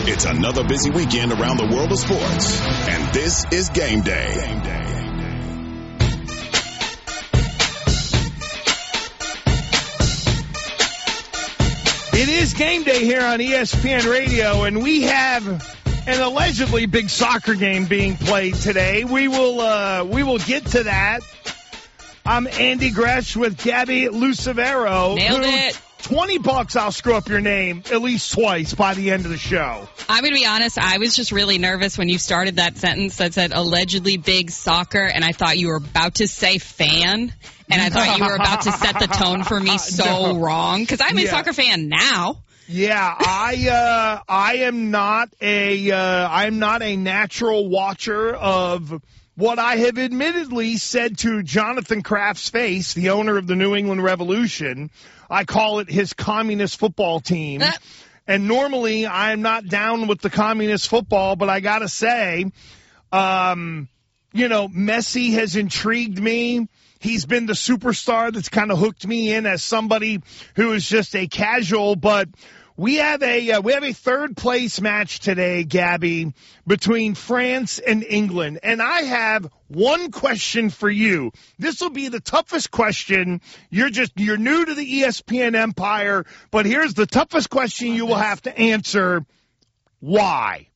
It's another busy weekend around the world of sports, and this is Game Day. It is Game Day here on ESPN Radio, and we have an allegedly big soccer game being played today. We will get to that. I'm Andy Gresh with Gabby Lucevero. Nailed it. $20, I'll screw up your name at least twice by the end of the show. I'm going to be honest, I was just really nervous when you started that sentence that said allegedly big soccer, and I thought you were about to say fan, and I thought you were about to set the tone for me wrong, because I'm a soccer fan now. Yeah, I am not a natural watcher of what I have admittedly said to Jonathan Kraft's face, the owner of the New England Revolution. I call it his communist football team. And normally I am not down with the communist football, but I got to say, Messi has intrigued me. He's been the superstar that's kind of hooked me in as somebody who is just a casual, but we have a third place match today, Gabby, between France and England. And I have one question for you. This will be the toughest question. You're new to the ESPN empire, but here's the toughest question you will have to answer. Why?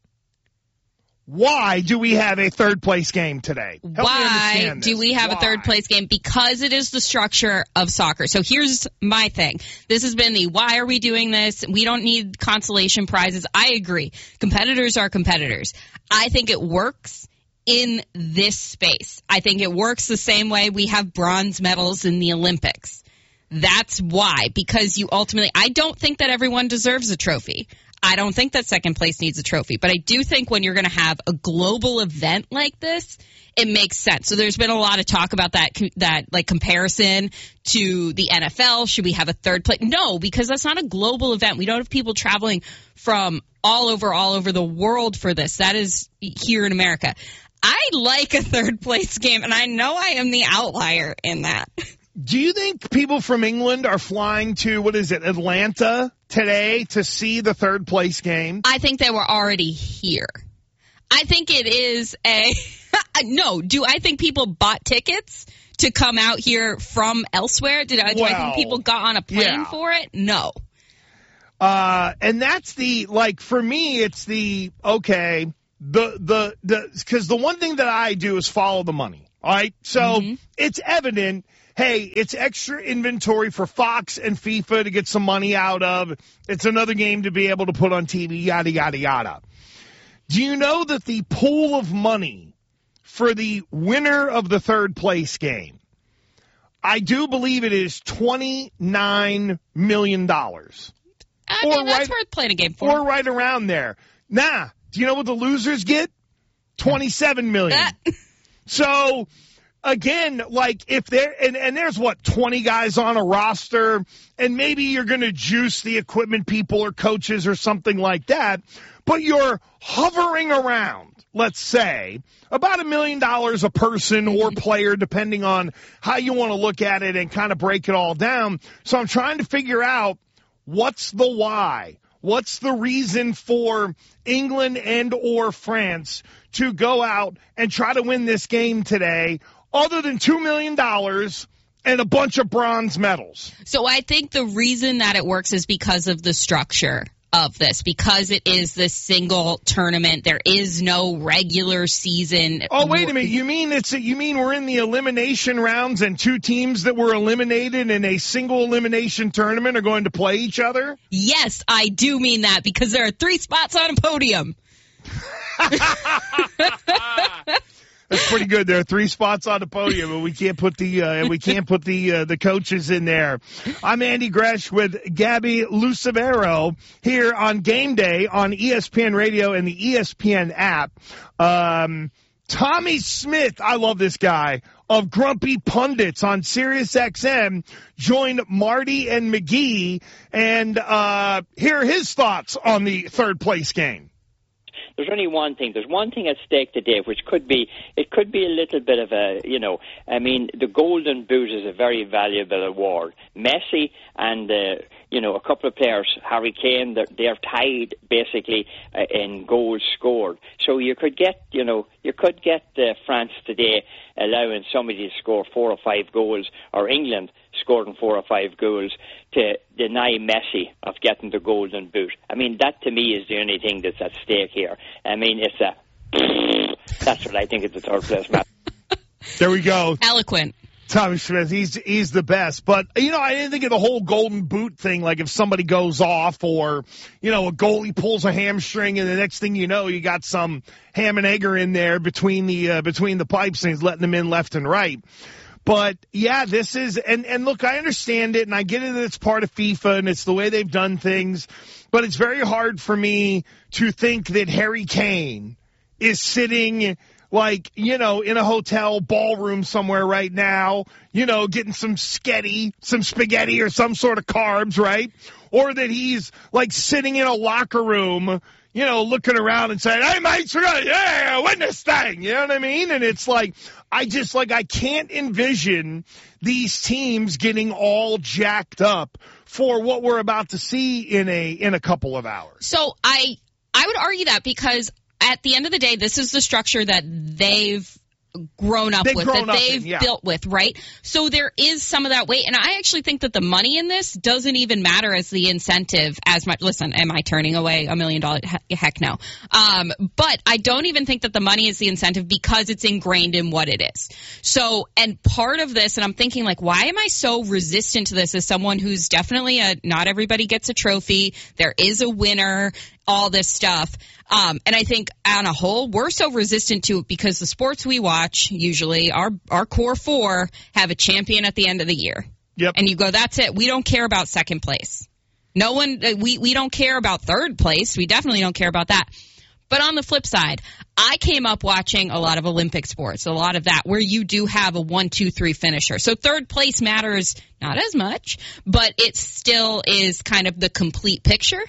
Why do we have a third-place game today? Why do we have a third-place game? Because it is the structure of soccer. So here's my thing. This has been the why are we doing this? We don't need consolation prizes. I agree. Competitors are competitors. I think it works in this space. I think it works the same way we have bronze medals in the Olympics. That's why. Because I don't think that everyone deserves a trophy. I don't think that second place needs a trophy, but I do think when you're going to have a global event like this, it makes sense. So there's been a lot of talk about that like comparison to the NFL. Should we have a third place? No, because that's not a global event. We don't have people traveling from all over the world for this. That is here in America. I like a third place game, and I know I am the outlier in that. Do you think people from England are flying to, Atlanta today to see the third place game? I think they were already here. I think it is no. Do I think people bought tickets to come out here from elsewhere? Do I think people got on a plane for it? No. And that's for me, it's because the one thing that I do is follow the money. All right. So It's evident. Hey, it's extra inventory for Fox and FIFA to get some money out of. It's another game to be able to put on TV, yada, yada, yada. Do you know that the pool of money for the winner of the third place game, I do believe it is $29 million. That's worth playing a game for. Or right around there. Nah, do you know what the losers get? $27 million. So... Again, if there's 20 guys on a roster, and maybe you're going to juice the equipment people or coaches or something like that, but you're hovering around, let's say, about $1 million a person or player, depending on how you want to look at it and kind of break it all down. So I'm trying to figure out what's the why. What's the reason for England and or France to go out and try to win this game today, other than $2 million and a bunch of bronze medals? So I think the reason that it works is because of the structure of this, because it is this single tournament. There is no regular season. Oh, wait a minute. You mean we're in the elimination rounds and two teams that were eliminated in a single elimination tournament are going to play each other? Yes, I do mean that, because there are 3 spots on a podium. That's pretty good. There are 3 spots on the podium, and we can't put the coaches in there. I'm Andy Gresh with Gabby Lucevero here on Game Day on ESPN Radio and the ESPN app. Tommy Smith, I love this guy, of Grumpy Pundits on SiriusXM, joined Marty and McGee, and here are his thoughts on the third place game. There's only one thing. There's one thing at stake today, which could be a little bit of the Golden Boot is a very valuable award. Messi and a couple of players, Harry Kane, they're tied basically in goals scored. So you could get France today allowing somebody to score 4 or 5 goals, or England scoring 4 or 5 goals, to deny Messi of getting the Golden Boot. I mean, that to me is the only thing that's at stake here. I mean, that's what I think is the third place match. There we go. Eloquent. Tommy Smith, he's the best. But, I didn't think of the whole Golden Boot thing, like if somebody goes off or, a goalie pulls a hamstring and the next thing you know, you got some ham and egger in there between the pipes and he's letting them in left and right. But, yeah, this is, and look, I understand it and I get it that it's part of FIFA and it's the way they've done things, but it's very hard for me to think that Harry Kane is sitting in a hotel ballroom somewhere right now, getting some spaghetti or some sort of carbs, right? Or that he's sitting in a locker room, looking around and saying, "Hey, mates, win this thing." You know what I mean? And it's I can't envision these teams getting all jacked up for what we're about to see in a couple of hours. So I would argue that because at the end of the day, this is the structure that they've grown up with, that they've built with, right? So there is some of that weight. And I actually think that the money in this doesn't even matter as the incentive as much. Listen, am I turning away $1 million? Heck no. But I don't even think that the money is the incentive because it's ingrained in what it is. So, and part of this, and I'm thinking why am I so resistant to this as someone who's definitely not everybody gets a trophy. There is a winner, all this stuff. And I think on a whole, we're so resistant to it because the sports we watch, usually our core 4 have a champion at the end of the year. Yep. And you go, that's it. We don't care about second place. No one, we don't care about third place. We definitely don't care about that. But on the flip side, I came up watching a lot of Olympic sports, a lot of that, where you do have a 1, 2, 3 finisher. So third place matters not as much, but it still is kind of the complete picture.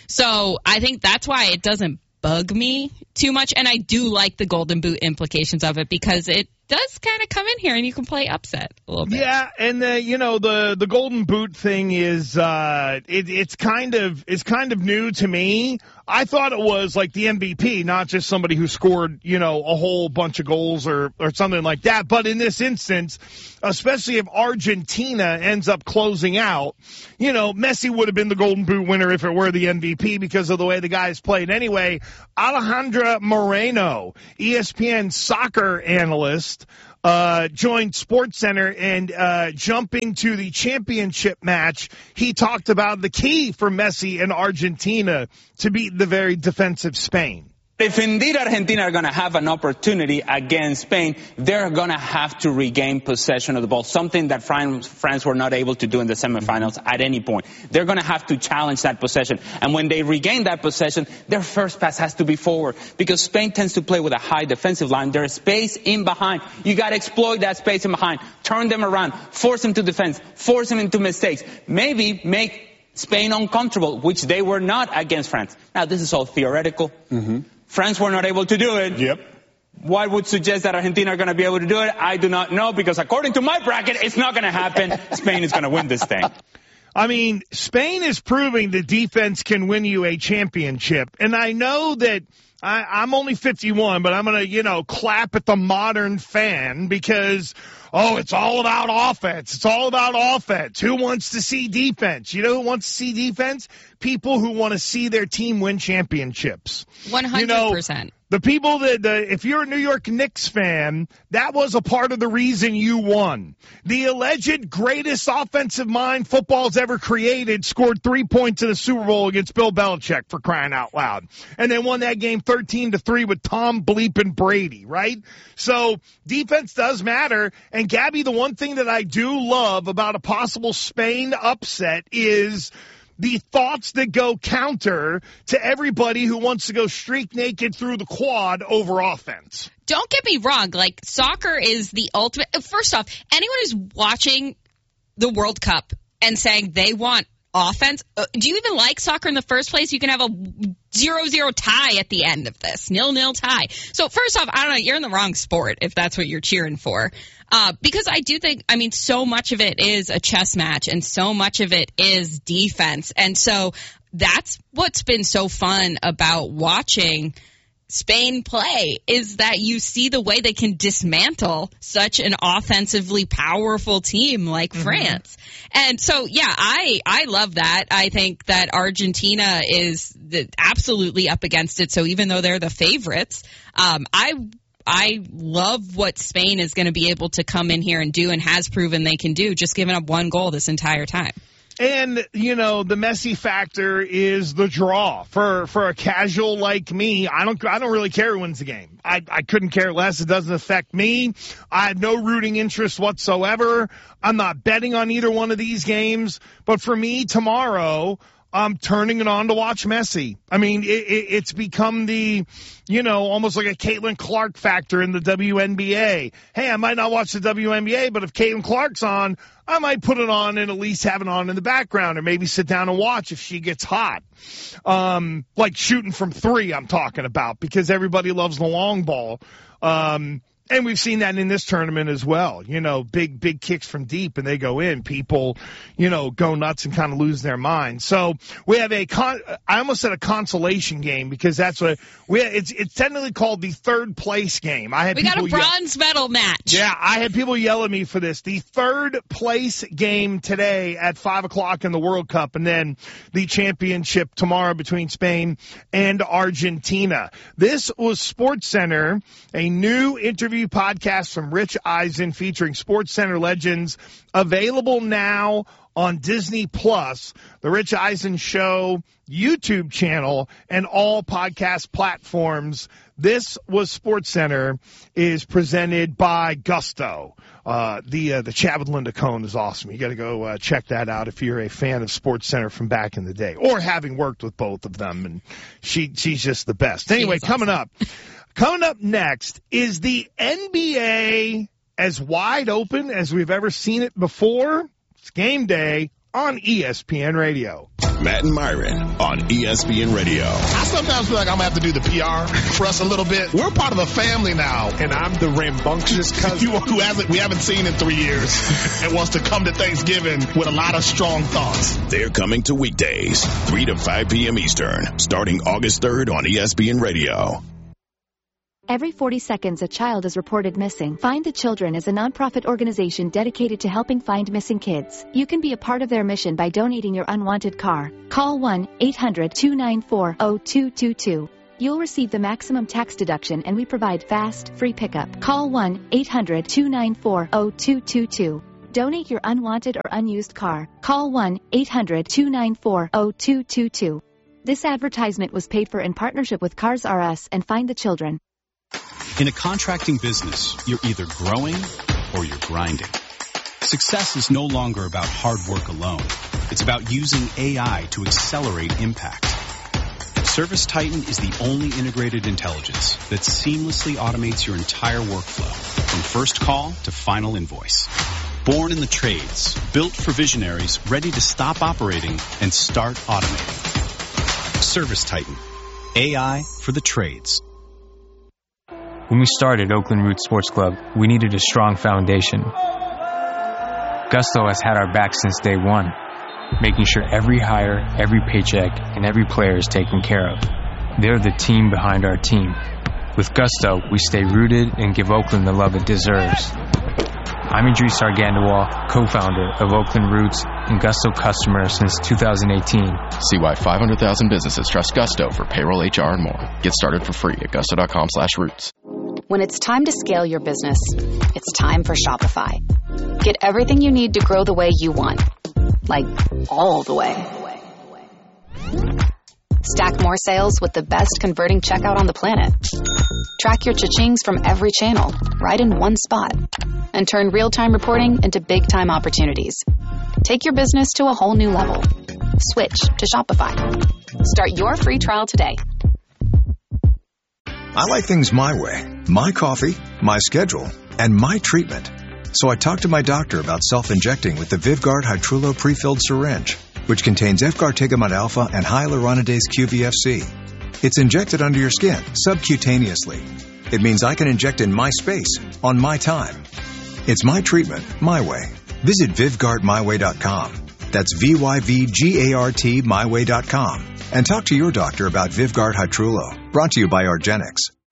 So I think that's why it doesn't bug me too much. And I do like the Golden Boot implications of it because it does kind of come in here and you can play upset a little bit. Yeah, and the Golden Boot thing is it's kind of new to me. I thought it was like the MVP, not just somebody who scored, a whole bunch of goals or something like that. But in this instance, especially if Argentina ends up closing out, Messi would have been the Golden Boot winner if it were the MVP because of the way the guys played. Anyway, Alejandra Moreno, ESPN soccer analyst, joined SportsCenter and jumping to the championship match, he talked about the key for Messi and Argentina to beat the very defensive Spain. If indeed Argentina are going to have an opportunity against Spain, they're going to have to regain possession of the ball, something that France were not able to do in the semifinals at any point. They're going to have to challenge that possession. And when they regain that possession, their first pass has to be forward because Spain tends to play with a high defensive line. There's space in behind. You got to exploit that space in behind, turn them around, force them to defense, force them into mistakes, maybe make Spain uncomfortable, which they were not against France. Now, this is all theoretical. Mm-hmm. France were not able to do it. Yep. What would suggest that Argentina are going to be able to do it? I do not know because according to my bracket, it's not going to happen. Spain is going to win this thing. I mean, Spain is proving that defense can win you a championship. And I know that I'm only 51, but I'm going to, clap at the modern fan because, it's all about offense. It's all about offense. Who wants to see defense? You know who wants to see defense? People who want to see their team win championships. 100%. The people if you're a New York Knicks fan, that was a part of the reason you won. The alleged greatest offensive mind football's ever created scored 3 points in the Super Bowl against Bill Belichick, for crying out loud. And they won that game 13-3 with Tom Bleepin' Brady, right? So defense does matter. And Gabby, the one thing that I do love about a possible Spain upset is the thoughts that go counter to everybody who wants to go streak naked through the quad over offense. Don't get me wrong. Soccer is the ultimate. First off, anyone who's watching the World Cup and saying they want offense. Do you even like soccer in the first place? You can have a 0-0 tie at the end of this, 0-0 tie. So first off, I don't know, you're in the wrong sport if that's what you're cheering for. Because I do think, so much of it is a chess match and so much of it is defense. And so that's what's been so fun about watching Spain play, is that you see the way they can dismantle such an offensively powerful team like France. And so, yeah, I love that. I think that Argentina is absolutely up against it. So even though they're the favorites, I love what Spain is going to be able to come in here and do and has proven they can do, just giving up one goal this entire time. And, the Messi factor is the draw. For a casual like me, I don't really care who wins the game. I couldn't care less. It doesn't affect me. I have no rooting interest whatsoever. I'm not betting on either one of these games. But for me, tomorrow, I'm turning it on to watch Messi. It's become the, almost like a Caitlin Clark factor in the WNBA. Hey, I might not watch the WNBA, but if Caitlin Clark's on, I might put it on and at least have it on in the background, or maybe sit down and watch if she gets hot. Like shooting from three, I'm talking about, because everybody loves the long ball. And we've seen that in this tournament as well. Big kicks from deep and they go in. People, go nuts and kind of lose their minds. So we have I almost said a consolation game, because that's what it's technically called the third place game. We got a bronze medal match. Yeah, I had people yell at me for this. The third place game today at 5:00 in the World Cup, and then the championship tomorrow between Spain and Argentina. This was SportsCenter, a new interview podcast from Rich Eisen featuring SportsCenter legends, available now on Disney Plus, the Rich Eisen Show YouTube channel, and all podcast platforms. This was SportsCenter is presented by Gusto. The chat with Linda Cohn is awesome. You got to go check that out if you're a fan of SportsCenter from back in the day, or having worked with both of them. And she's just the best. Anyway, coming up. Coming up next, is the NBA as wide open as we've ever seen it before? It's game day on ESPN Radio. Matt and Myron on ESPN Radio. I sometimes feel like I'm going to have to do the PR for us a little bit. We're part of a family now. And I'm the rambunctious cousin who we haven't seen in 3 years and wants to come to Thanksgiving with a lot of strong thoughts. They're coming to weekdays, 3 to 5 p.m. Eastern, starting August 3rd on ESPN Radio. Every 40 seconds, a child is reported missing. Find the Children is a nonprofit organization dedicated to helping find missing kids. You can be a part of their mission by donating your unwanted car. Call 1-800-294-0222. You'll receive the maximum tax deduction, and we provide fast, free pickup. Call 1-800-294-0222. Donate your unwanted or unused car. Call 1-800-294-0222. This advertisement was paid for in partnership with Cars R Us and Find the Children. In a contracting business, you're either growing or you're grinding. Success is no longer about hard work alone. It's about using AI to accelerate impact. ServiceTitan is the only integrated intelligence that seamlessly automates your entire workflow, from first call to final invoice. Born in the trades, built for visionaries ready to stop operating and start automating. ServiceTitan, AI for the trades. When we started Oakland Roots Sports Club, we needed a strong foundation. Gusto has had our back since day one, making sure every hire, every paycheck, and every player is taken care of. They're the team behind our team. With Gusto, we stay rooted and give Oakland the love it deserves. I'm Idris Argandawal, co-founder of Oakland Roots and Gusto customer since 2018. See why 500,000 businesses trust Gusto for payroll, HR, and more. Get started for free at gusto.com/roots. When it's time to scale your business, it's time for Shopify. Get everything you need to grow the way you want. Like, all the way. Stack more sales with the best converting checkout on the planet. Track your cha-chings from every channel, right in one spot. And turn real-time reporting into big-time opportunities. Take your business to a whole new level. Switch to Shopify. Start your free trial today. I like things my way. My coffee, my schedule, and my treatment. So I talked to my doctor about self-injecting with the Vyvgart Hytrulo pre-filled syringe. which contains F-gartigimod alpha and hyaluronidase QVFC. It's injected under your skin, subcutaneously. It means I can inject in my space, on my time. It's my treatment, my way. Visit VivGuardMyWay.com. That's VYVGART MyWay.com. And talk to your doctor about Vivgard Hytrulo. Brought to you by argenx.